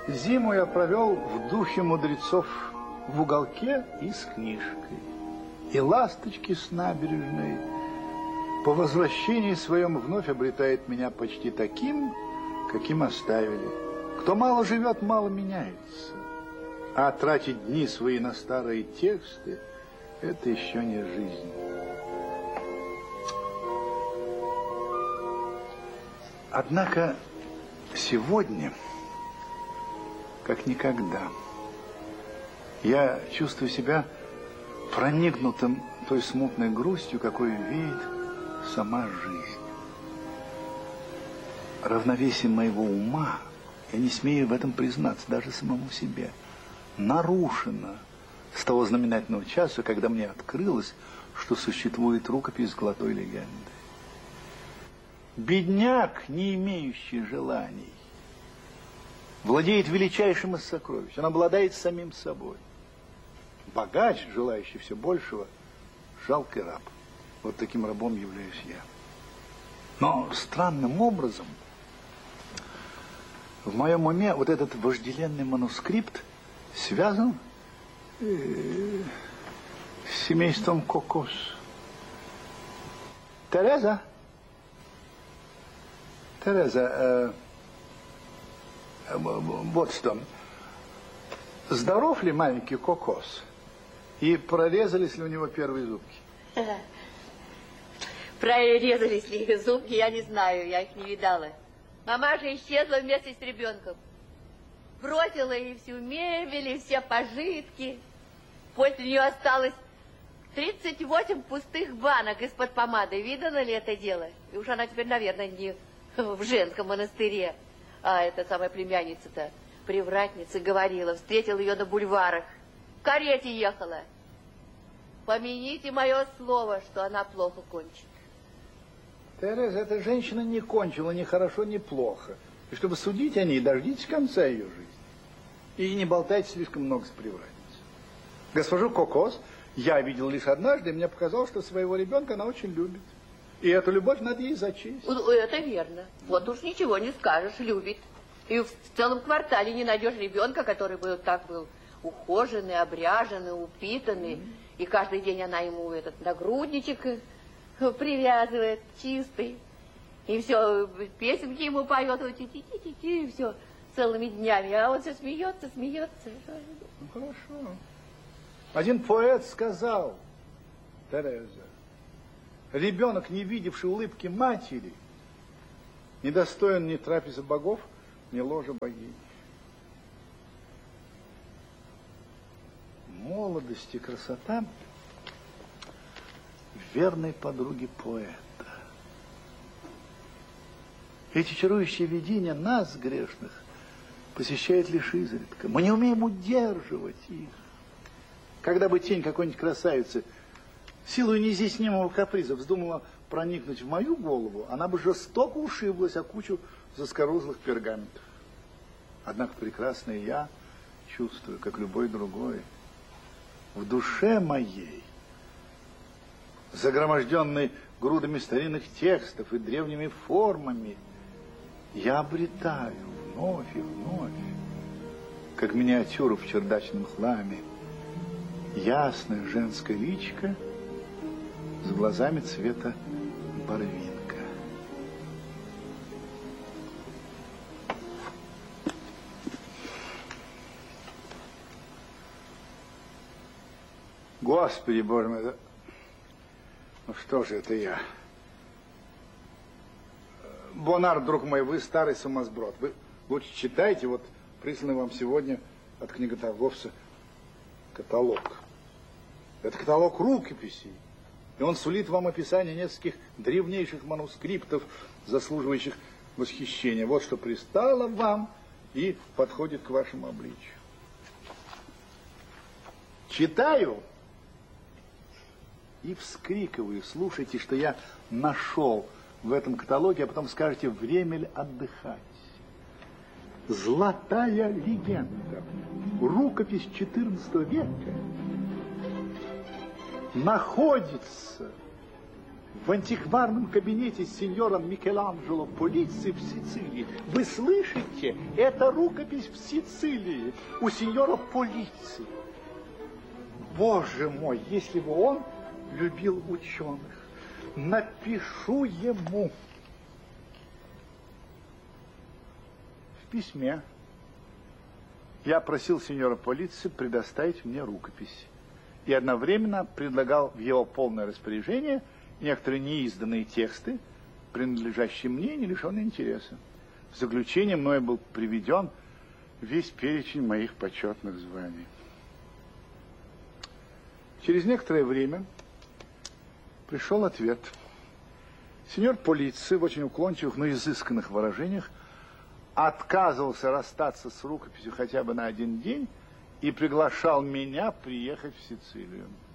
Зиму я провел в духе мудрецов в уголке и с книжкой. И ласточки с набережной по возвращении своем вновь обретает меня почти таким, каким оставили. Кто мало живет, мало меняется. А тратить дни свои на старые тексты – это еще не жизнь. Однако сегодня, как никогда, я чувствую себя проникнутым той смутной грустью, какой веет сама жизнь. Равновесие моего ума, я не смею в этом признаться даже самому себе, нарушено с того знаменательного часа, когда мне открылось, что существует рукопись золотой легенды. Бедняк, не имеющий желаний, владеет величайшим из сокровищ. Он обладает самим собой. Богач, желающий все большего, жалкий раб. Вот таким рабом являюсь я. Но странным образом в моем уме вот этот вожделенный манускрипт связан с семейством Кокос. Тереза, вот что. Здоров ли маленький Кокос? И прорезались ли у него первые зубки? Прорезались ли зубки, я не знаю, я их не видала. Мамаша исчезла вместе с ребенком. Бросила ей всю мебель и все пожитки. После нее осталось 38 пустых банок из-под помады. Видано ли это дело? И уж она теперь, наверное, не в женском монастыре. А эта самая племянница-то, привратница, говорила, встретила ее на бульварах. В карете ехала. Помяните мое слово, что она плохо кончит. Тереза, эта женщина не кончила ни хорошо, ни плохо. И чтобы судить о ней, дождитесь конца ее жизни. И не болтайте слишком много с привратницей. Госпожу Кокос я видел лишь однажды, и мне показалось, что своего ребенка она очень любит. И эту любовь надо ей зачесть. Это верно. Вот уж ничего не скажешь, любит. И в целом квартале не найдешь ребенка, который бы так был ухоженный, обряженный, упитанный. И каждый день она ему этот нагрудничек привязывает, чистый. И все, песенки ему поет, и все, целыми днями. А он все смеется, смеется. Ну, хорошо. Один поэт сказал, Тереза, ребенок, не видевший улыбки матери, не достоин ни трапезы богов, ни ложа богини. Молодость и красота верной подруги поэта. Эти чарующие видения нас, грешных, посещают лишь изредка. Мы не умеем удерживать их. Когда бы тень какой-нибудь красавицы силой неизъяснимого каприза вздумала проникнуть в мою голову, она бы жестоко ушиблась о кучу заскорузлых пергаментов. Однако прекрасное я чувствую, как любой другой, в душе моей, загроможденной грудами старинных текстов и древними формами, я обретаю вновь и вновь, как миниатюру в чердачном хламе, ясное женское личико с глазами цвета барвинка. Господи, Боже мой, ну что же это я? Бонар, друг мой, вы старый сумасброд. Вы лучше читайте, вот присланный вам сегодня от книготорговца каталог. Это каталог рукописей. И он сулит вам описание нескольких древнейших манускриптов, заслуживающих восхищения. Вот что пристало вам и подходит к вашему обличию. Читаю и вскрикиваю. Слушайте, что я нашел в этом каталоге, а потом скажете, время ли отдыхать. Золотая легенда. Рукопись XIV века находится в антикварном кабинете с сеньором Микеланджело Полици в Сицилии. Вы слышите? Это рукопись в Сицилии у сеньора Полици. Боже мой, если бы он любил ученых, напишу ему. В письме я просил сеньора Полици предоставить мне рукопись и одновременно предлагал в его полное распоряжение некоторые неизданные тексты, принадлежащие мне, не лишенные интереса. В заключение мной был приведен весь перечень моих почетных званий. Через некоторое время пришел ответ. Сеньор Полици в очень уклончивых, но изысканных выражениях отказывался расстаться с рукописью хотя бы на один день и приглашал меня приехать в Сицилию.